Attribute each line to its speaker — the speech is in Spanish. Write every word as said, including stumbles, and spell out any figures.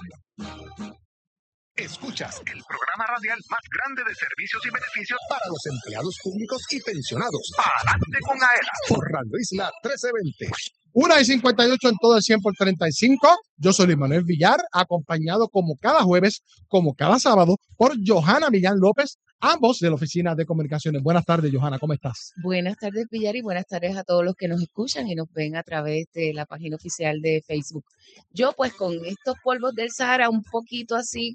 Speaker 1: Escuchas el programa radial más grande de servicios y beneficios para los empleados públicos y pensionados. Adelante con AELA por Radio Isla trece veinte.
Speaker 2: una y cincuenta y ocho en todo el cien por treinta y cinco. Yo soy Luis Manuel Villar, acompañado como cada jueves, como cada sábado, por Johanna Millán López, ambos de la Oficina de Comunicaciones. Buenas tardes, Johanna, ¿cómo estás?
Speaker 3: Buenas tardes, Villar, y buenas tardes a todos los que nos escuchan y nos ven a través de la página oficial de Facebook. Yo, pues, con estos polvos del Sahara un poquito así